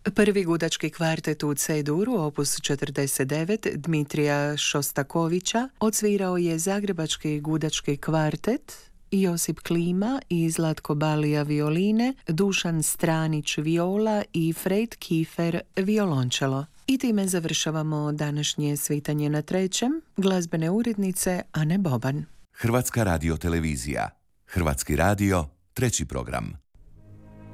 Prvi gudački kvartet u C-duru, opus 49, Dmitrija Šostakovića, odsvirao je zagrebački gudački kvartet, Josip Klima i Zlatko Balija violine, Dušan Stranić viola i Fred Kifer violončelo. I time završavamo današnje svitanje na trećem, glazbene urednice Ane Boban. Hrvatska radiotelevizija. Hrvatski radio, treći program.